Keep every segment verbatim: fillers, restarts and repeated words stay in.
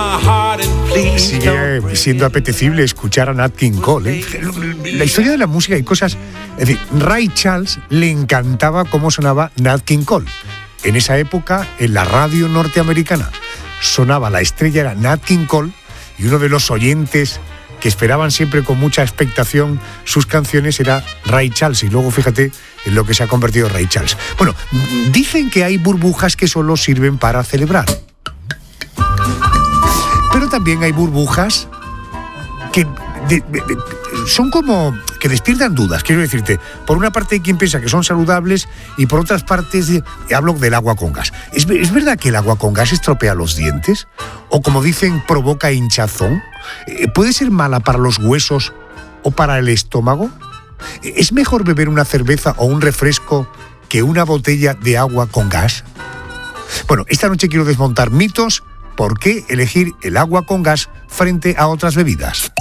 Sigue siendo apetecible escuchar a Nat King Cole, ¿eh? La historia de la música y cosas... Es decir, Ray Charles le encantaba cómo sonaba Nat King Cole. En esa época, en la radio norteamericana, sonaba, la estrella era Nat King Cole, y uno de los oyentes que esperaban siempre con mucha expectación sus canciones era Ray Charles, y luego fíjate en lo que se ha convertido Ray Charles. Bueno, dicen que hay burbujas que solo sirven para celebrar. Pero también hay burbujas que de, de, de, son como que despiertan dudas. Quiero decirte, por una parte hay quien piensa que son saludables y por otras partes de, hablo del agua con gas. ¿Es, ¿Es verdad que el agua con gas estropea los dientes? ¿O como dicen, provoca hinchazón? ¿Puede ser mala para los huesos o para el estómago? ¿Es mejor beber una cerveza o un refresco que una botella de agua con gas? Bueno, esta noche quiero desmontar mitos. ¿Por qué elegir el agua con gas frente a otras bebidas?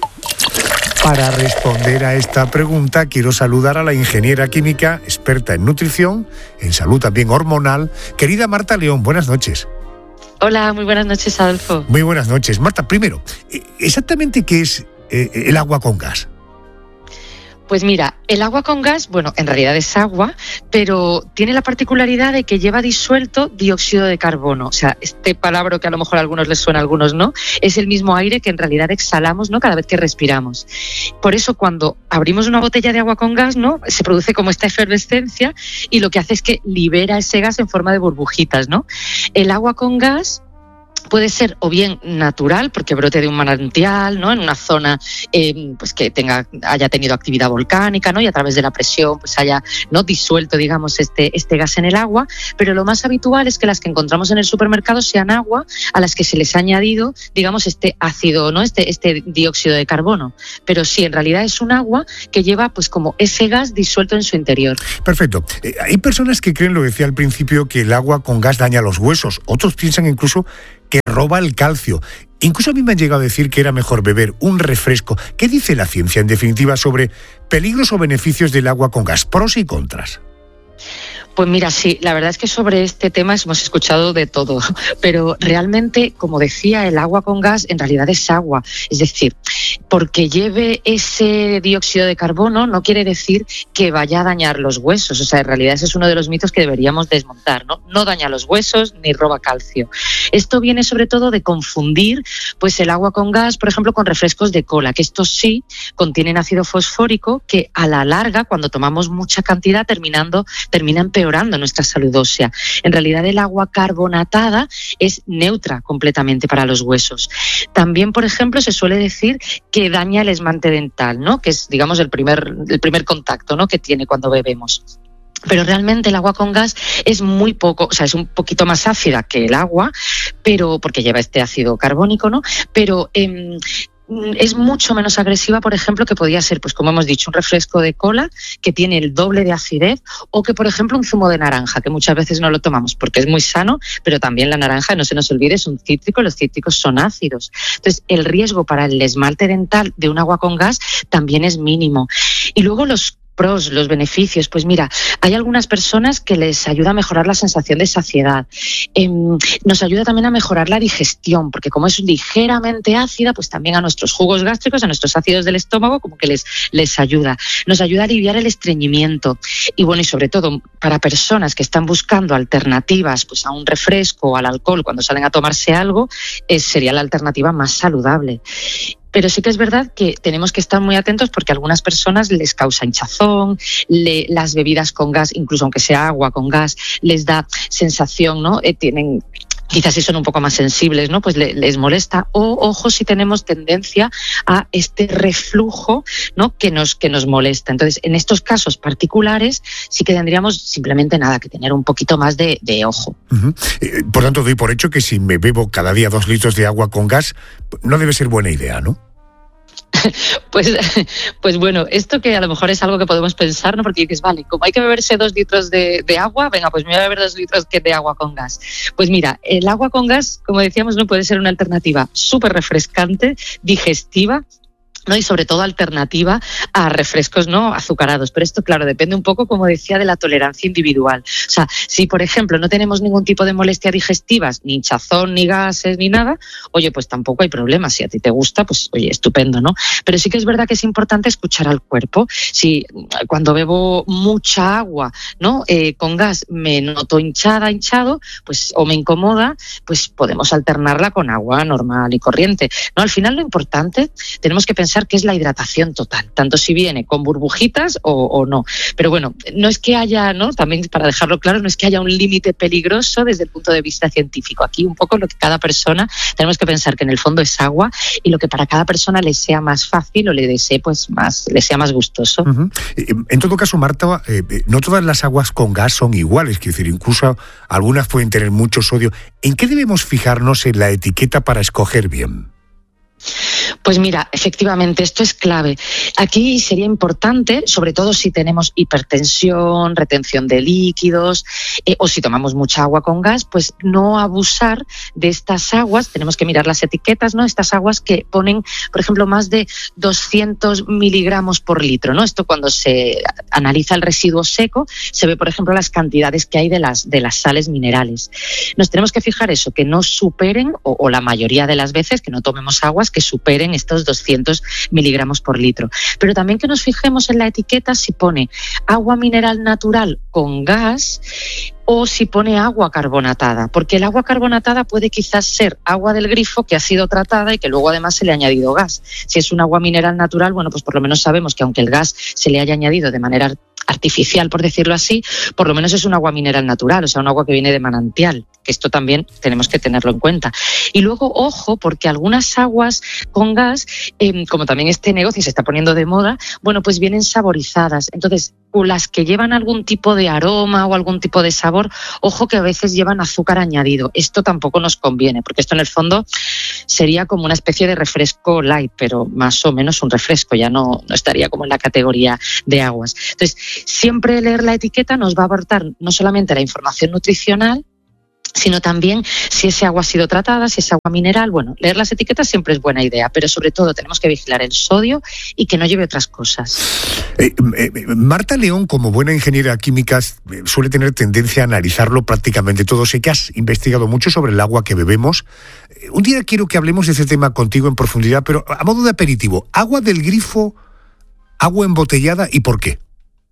Para responder a esta pregunta, quiero saludar a la ingeniera química, experta en nutrición, en salud también hormonal, querida Marta León. Buenas noches. Hola, muy buenas noches, Adolfo. Muy buenas noches. Marta, primero, ¿exactamente qué es eh, el agua con gas? Pues mira, el agua con gas, bueno, en realidad es agua, pero tiene la particularidad de que lleva disuelto dióxido de carbono. O sea, este palabra que a lo mejor a algunos les suena, a algunos no, es el mismo aire que en realidad exhalamos, ¿no?, cada vez que respiramos. Por eso cuando abrimos una botella de agua con gas, ¿no?, se produce como esta efervescencia y lo que hace es que libera ese gas en forma de burbujitas, ¿no? El agua con gas puede ser o bien natural, porque brote de un manantial, ¿no?, en una zona eh, pues que tenga, haya tenido actividad volcánica, ¿no?, y a través de la presión pues haya, ¿no?, disuelto, digamos, este, este gas en el agua, pero lo más habitual es que las que encontramos en el supermercado sean agua a las que se les ha añadido, digamos, este ácido, ¿no?, este, este dióxido de carbono. Pero sí, en realidad es un agua que lleva pues como ese gas disuelto en su interior. Perfecto. Eh, hay personas que creen, lo decía al principio, que el agua con gas daña los huesos. Otros piensan incluso que roba el calcio. Incluso a mí me han llegado a decir que era mejor beber un refresco. ¿Qué dice la ciencia, en definitiva, sobre peligros o beneficios del agua con gas? Pros y contras. Pues mira, sí, la verdad es que sobre este tema hemos escuchado de todo, pero realmente, como decía, el agua con gas en realidad es agua. Es decir, porque lleve ese dióxido de carbono no quiere decir que vaya a dañar los huesos. O sea, en realidad ese es uno de los mitos que deberíamos desmontar, ¿no? No daña los huesos ni roba calcio. Esto viene sobre todo de confundir pues el agua con gas, por ejemplo, con refrescos de cola, que estos sí contienen ácido fosfórico que a la larga, cuando tomamos mucha cantidad, terminando, termina empeorando nuestra salud ósea. En realidad el agua carbonatada es neutra completamente para los huesos. También, por ejemplo, se suele decir que daña el esmalte dental, ¿no?, que es, digamos, el primer, el primer contacto, ¿no?, que tiene cuando bebemos. Pero realmente el agua con gas es muy poco, o sea, es un poquito más ácida que el agua, pero porque lleva este ácido carbónico, ¿no? Pero eh, es mucho menos agresiva, por ejemplo, que podría ser, pues como hemos dicho, un refresco de cola que tiene el doble de acidez, o que, por ejemplo, un zumo de naranja, que muchas veces no lo tomamos porque es muy sano, pero también la naranja, no se nos olvide, es un cítrico, los cítricos son ácidos. Entonces, el riesgo para el esmalte dental de un agua con gas también es mínimo. Y luego los pros, los beneficios, pues mira, hay algunas personas que les ayuda a mejorar la sensación de saciedad. Eh, nos ayuda también a mejorar la digestión, porque como es ligeramente ácida, pues también a nuestros jugos gástricos, a nuestros ácidos del estómago, como que les, les ayuda. Nos ayuda a aliviar el estreñimiento. Y bueno, y sobre todo para personas que están buscando alternativas pues a un refresco o al alcohol cuando salen a tomarse algo, eh, sería la alternativa más saludable. Pero sí que es verdad que tenemos que estar muy atentos porque a algunas personas les causa hinchazón, le, las bebidas con gas, incluso aunque sea agua con gas, les da sensación, ¿no? Eh, tienen... Quizás si son un poco más sensibles, ¿no?, pues le, les molesta. O, ojo, si tenemos tendencia a este reflujo, ¿no?, que nos, que nos molesta. Entonces, en estos casos particulares, sí que tendríamos simplemente nada, que tener un poquito más de, de ojo. Uh-huh. Eh, por tanto, doy por hecho que si me bebo cada día dos litros de agua con gas, no debe ser buena idea, ¿no? Pues, pues bueno, esto que a lo mejor es algo que podemos pensar, ¿no? Porque dices, vale, como hay que beberse dos litros de, de agua, venga, pues me voy a beber dos litros de agua con gas. Pues mira, el agua con gas, como decíamos, no puede ser una alternativa súper refrescante, digestiva, ¿no? Y sobre todo alternativa a refrescos no azucarados. Pero esto, claro, depende un poco, como decía, de la tolerancia individual. O sea, si por ejemplo no tenemos ningún tipo de molestia digestivas, ni hinchazón, ni gases, ni nada, oye, pues tampoco hay problema. Si a ti te gusta, pues oye, estupendo, ¿no? Pero sí que es verdad que es importante escuchar al cuerpo. Si cuando bebo mucha agua, ¿no? Eh, con gas me noto hinchada, hinchado, pues o me incomoda, pues podemos alternarla con agua normal y corriente, ¿no? Al final lo importante, tenemos que pensar que es la hidratación total, tanto si viene con burbujitas o, o no. Pero bueno, no es que haya, ¿no? También para dejarlo claro, no es que haya un límite peligroso desde el punto de vista científico. Aquí un poco lo que cada persona, tenemos que pensar que en el fondo es agua y lo que para cada persona le sea más fácil o le desee, pues más, le sea más gustoso. Uh-huh. En todo caso, Marta, eh, no todas las aguas con gas son iguales, quiero decir, incluso algunas pueden tener mucho sodio. ¿En qué debemos fijarnos en la etiqueta para escoger bien? Pues mira, efectivamente, esto es clave. Aquí sería importante, sobre todo si tenemos hipertensión, retención de líquidos eh, o si tomamos mucha agua con gas, pues no abusar de estas aguas. Tenemos que mirar las etiquetas, ¿no? Estas aguas que ponen, por ejemplo, más de doscientos miligramos por litro, ¿no? Esto cuando se analiza el residuo seco, se ve, por ejemplo, las cantidades que hay de las, de las sales minerales. Nos tenemos que fijar eso, que no superen, o, o la mayoría de las veces, que no tomemos aguas que superen estos doscientos miligramos por litro. Pero también que nos fijemos en la etiqueta si pone agua mineral natural con gas o si pone agua carbonatada, porque el agua carbonatada puede quizás ser agua del grifo que ha sido tratada y que luego además se le ha añadido gas. Si es un agua mineral natural, bueno, pues por lo menos sabemos que aunque el gas se le haya añadido de manera artificial, por decirlo así, por lo menos es un agua mineral natural, o sea, un agua que viene de manantial, que esto también tenemos que tenerlo en cuenta. Y luego, ojo, porque algunas aguas con gas, eh, como también este negocio se está poniendo de moda, bueno, pues vienen saborizadas. Entonces, o las que llevan algún tipo de aroma o algún tipo de sabor, ojo que a veces llevan azúcar añadido. Esto tampoco nos conviene, porque esto en el fondo sería como una especie de refresco light, pero más o menos un refresco, ya no, no estaría como en la categoría de aguas. Entonces, siempre leer la etiqueta nos va a aportar no solamente la información nutricional, sino también si ese agua ha sido tratada, si es agua mineral. Bueno, leer las etiquetas siempre es buena idea, pero sobre todo tenemos que vigilar el sodio y que no lleve otras cosas. Eh, eh, Marta León, como buena ingeniera química, suele tener tendencia a analizarlo prácticamente todo. Sé que has investigado mucho sobre el agua que bebemos. Un día quiero que hablemos de ese tema contigo en profundidad, pero a modo de aperitivo, ¿agua del grifo, agua embotellada y por qué?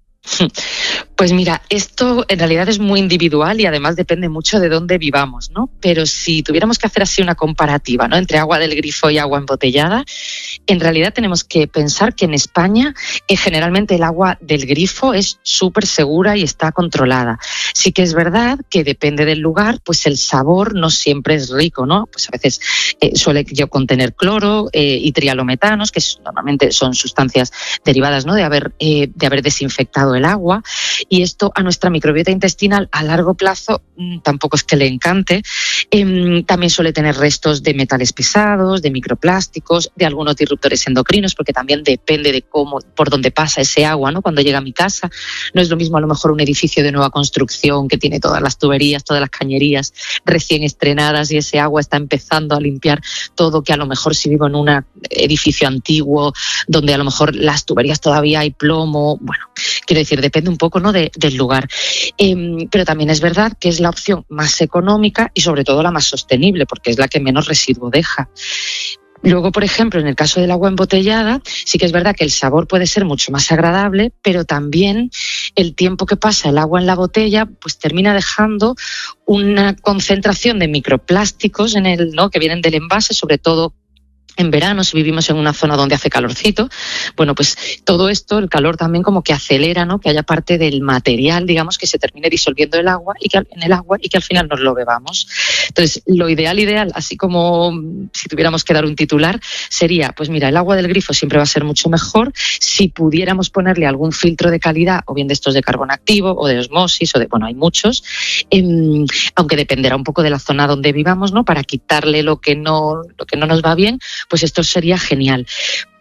Pues mira, esto en realidad es muy individual y además depende mucho de dónde vivamos, ¿no? Pero si tuviéramos que hacer así una comparativa, ¿no?, entre agua del grifo y agua embotellada, en realidad tenemos que pensar que en España eh, generalmente el agua del grifo es súper segura y está controlada. Sí que es verdad que depende del lugar, pues el sabor no siempre es rico, ¿no? Pues a veces eh, suele contener cloro eh, y trialometanos, que es, normalmente son sustancias derivadas, ¿no?, de haber, eh, de haber desinfectado el agua. Y esto a nuestra microbiota intestinal a largo plazo mmm, tampoco es que le encante. Eh, también suele tener restos de metales pesados, de microplásticos, de algunos disruptores endocrinos, porque también depende de cómo, por dónde pasa ese agua, ¿no?, cuando llega a mi casa. No es lo mismo a lo mejor un edificio de nueva construcción que tiene todas las tuberías, todas las cañerías recién estrenadas y ese agua está empezando a limpiar todo, que a lo mejor si vivo en un edificio antiguo donde a lo mejor las tuberías todavía hay plomo. Bueno, quiero decir, depende un poco, ¿no?, de, del lugar. Eh, pero también es verdad que es la opción más económica y sobre todo la más sostenible, porque es la que menos residuo deja. Luego, por ejemplo, en el caso del agua embotellada, sí que es verdad que el sabor puede ser mucho más agradable, pero también el tiempo que pasa el agua en la botella pues termina dejando una concentración de microplásticos en el, ¿no?, que vienen del envase, sobre todo en verano, si vivimos en una zona donde hace calorcito. Bueno, pues todo esto, el calor también como que acelera, ¿no?, que haya parte del material, digamos, que se termine disolviendo el agua y que, en el agua y que al final nos lo bebamos. Entonces, lo ideal, ideal, así como si tuviéramos que dar un titular, sería, pues mira, el agua del grifo siempre va a ser mucho mejor si pudiéramos ponerle algún filtro de calidad, o bien de estos de carbón activo, o de osmosis, o de, bueno, hay muchos, eh, aunque dependerá un poco de la zona donde vivamos, ¿no?, para quitarle lo que no, lo que no nos va bien, pues esto sería genial.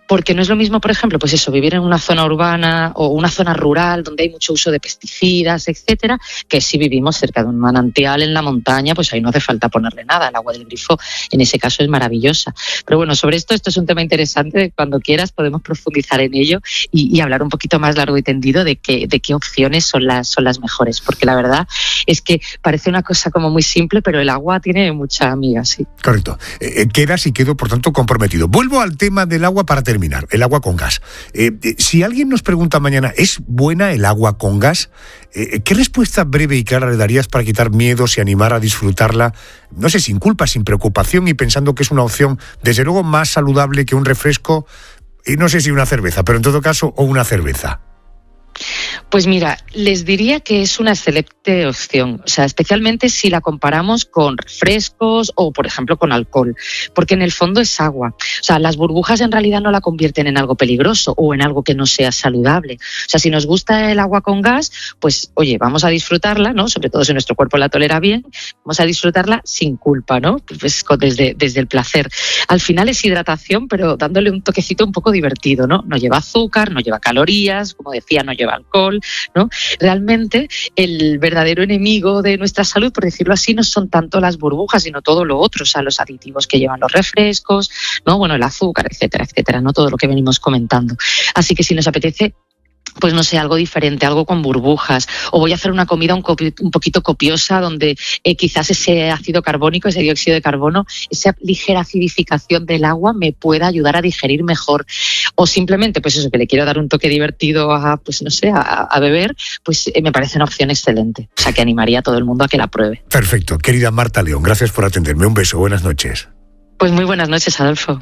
Porque no es lo mismo, por ejemplo, pues eso, vivir en una zona urbana o una zona rural donde hay mucho uso de pesticidas, etcétera, que si vivimos cerca de un manantial en la montaña, pues ahí no hace falta ponerle nada. El agua del grifo en ese caso es maravillosa. Pero bueno, sobre esto, esto es un tema interesante. Cuando quieras podemos profundizar en ello y, y hablar un poquito más largo y tendido de qué, de qué opciones son las, son las mejores. Porque la verdad es que parece una cosa como muy simple, pero el agua tiene mucha amiga, sí. Correcto. Eh, quedas y quedo, por tanto, comprometido. Vuelvo al tema del agua para terminar. El agua con gas. Eh, eh, si alguien nos pregunta mañana, ¿es buena el agua con gas? Eh, ¿Qué respuesta breve y clara le darías para quitar miedos y animar a disfrutarla, no sé, sin culpa, sin preocupación y pensando que es una opción, desde luego, más saludable que un refresco, y no sé si una cerveza, pero en todo caso, o una cerveza? Pues mira, les diría que es una excelente opción, o sea, especialmente si la comparamos con refrescos o, por ejemplo, con alcohol, porque en el fondo es agua. O sea, las burbujas en realidad no la convierten en algo peligroso o en algo que no sea saludable. O sea, si nos gusta el agua con gas, pues, oye, vamos a disfrutarla, ¿no? Sobre todo si nuestro cuerpo la tolera bien, vamos a disfrutarla sin culpa, ¿no? Pues desde, desde el placer. Al final es hidratación, pero dándole un toquecito un poco divertido, ¿no? No lleva azúcar, no lleva calorías, como decía, no lleva alcohol, ¿no? Realmente el verdadero enemigo de nuestra salud, por decirlo así, no son tanto las burbujas, sino todo lo otro, o sea, los aditivos que llevan los refrescos, ¿no? Bueno, el azúcar, etcétera, etcétera, ¿no? Todo lo que venimos comentando. Así que si nos apetece, pues no sé, algo diferente, algo con burbujas, o voy a hacer una comida un, copi- un poquito copiosa donde eh, quizás ese ácido carbónico, ese dióxido de carbono, esa ligera acidificación del agua me pueda ayudar a digerir mejor. O simplemente, pues eso, que le quiero dar un toque divertido a, pues no sé, a, a beber, pues eh, me parece una opción excelente. O sea, que animaría a todo el mundo a que la pruebe. Perfecto. Querida Marta León, gracias por atenderme. Un beso, buenas noches. Pues muy buenas noches, Adolfo.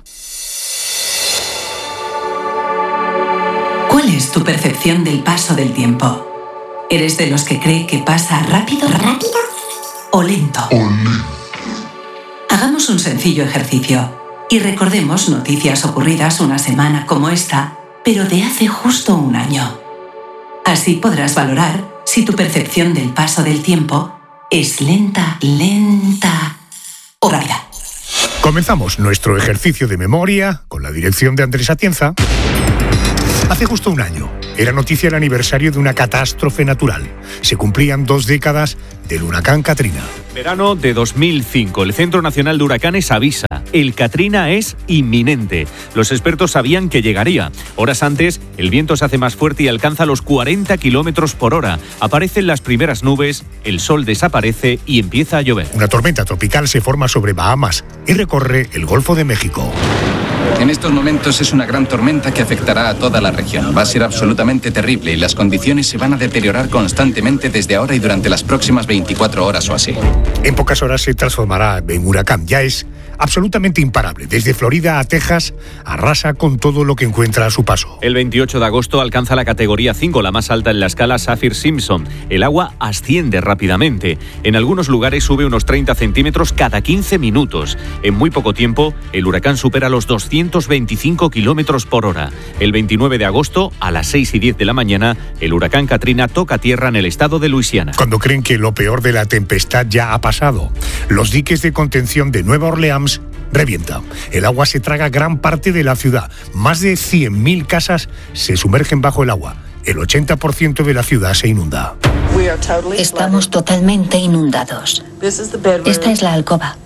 ¿Cuál es tu percepción del paso del tiempo? ¿Eres de los que cree que pasa rápido, rápido o lento? Hagamos un sencillo ejercicio y recordemos noticias ocurridas una semana como esta, pero de hace justo un año. Así podrás valorar si tu percepción del paso del tiempo es lenta, lenta o rápida. Comenzamos nuestro ejercicio de memoria con la dirección de Andrés Atienza. Hace justo un año, era noticia el aniversario de una catástrofe natural. Se cumplían dos décadas del huracán Katrina. Verano de dos mil cinco, el Centro Nacional de Huracanes avisa, el Katrina es inminente. Los expertos sabían que llegaría. Horas antes, el viento se hace más fuerte y alcanza los cuarenta kilómetros por hora. Aparecen las primeras nubes, el sol desaparece y empieza a llover. Una tormenta tropical se forma sobre Bahamas y recorre el Golfo de México. En estos momentos es una gran tormenta que afectará a toda la región. Va a ser absolutamente terrible y las condiciones se van a deteriorar constantemente desde ahora y durante las próximas veinticuatro horas o así. En pocas horas se transformará en huracán. Ya es absolutamente imparable. Desde Florida a Texas, arrasa con todo lo que encuentra a su paso. El veintiocho de agosto alcanza la categoría cinco, la más alta en la escala Saffir-Simpson. El agua asciende rápidamente. En algunos lugares sube unos treinta centímetros cada quince minutos. En muy poco tiempo, el huracán supera los doscientos veinticinco kilómetros por hora. El veintinueve de agosto, a las seis y diez de la mañana, el huracán Katrina toca tierra en el estado de Luisiana. Cuando creen que lo peor de la tempestad ya ha pasado, los diques de contención de Nueva Orleans revientan. El agua se traga gran parte de la ciudad. Más de cien mil casas se sumergen bajo el agua. El ochenta por ciento de la ciudad se inunda. Estamos totalmente inundados. Esta es la alcoba.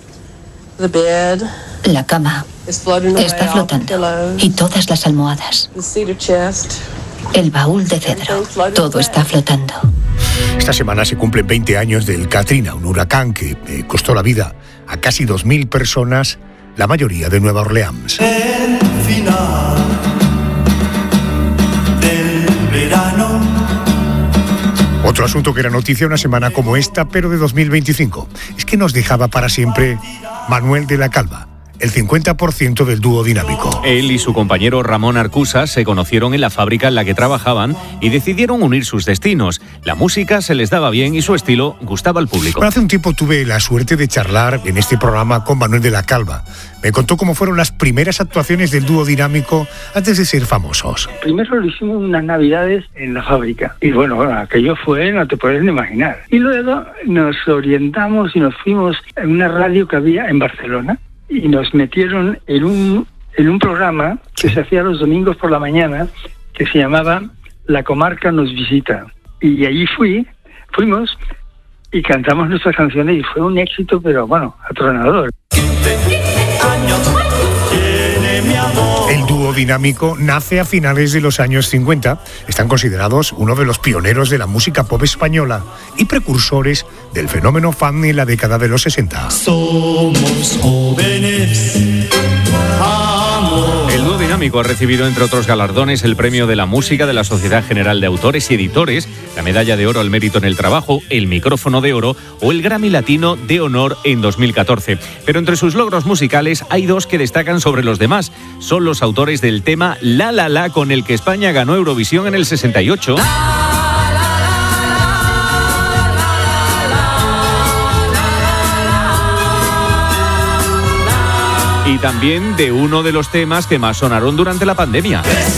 La cama está flotando y todas las almohadas. El baúl de cedro. Todo está flotando. Esta semana se cumplen veinte años del Katrina, un huracán que eh, costó la vida a casi dos mil personas, la mayoría de Nueva Orleans. El final del verano. Otro asunto que era noticia una semana como esta, pero de dos mil veinticinco, es que nos dejaba para siempre Manuel de la Calva, el cincuenta por ciento del dúo dinámico. Él y su compañero Ramón Arcusa se conocieron en la fábrica en la que trabajaban y decidieron unir sus destinos. La música se les daba bien y su estilo gustaba al público. Bueno, hace un tiempo tuve la suerte de charlar en este programa con Manuel de la Calva. Me contó cómo fueron las primeras actuaciones del dúo dinámico antes de ser famosos. Primero lo hicimos unas navidades en la fábrica. Y bueno, bueno, aquello fue, no te puedes ni imaginar. Y luego nos orientamos y nos fuimos a una radio que había en Barcelona. Y nos metieron en un en un programa que se hacía los domingos por la mañana, que se llamaba La Comarca nos visita. Y allí fui, fuimos y cantamos nuestras canciones y fue un éxito, pero bueno, atronador. El dúo dinámico nace a finales de los años cincuenta. Están considerados uno de los pioneros de la música pop española y precursores del fenómeno fan en la década de los sesenta. Somos jóvenes. El dúo dinámico ha recibido, entre otros galardones, el Premio de la Música de la Sociedad General de Autores y Editores, la Medalla de Oro al Mérito en el Trabajo, el Micrófono de Oro o el Grammy Latino de Honor en dos mil catorce. Pero entre sus logros musicales hay dos que destacan sobre los demás. Son los autores del tema La La La, con el que España ganó Eurovisión en el sesenta y ocho. Y también de uno de los temas que más sonaron durante la pandemia.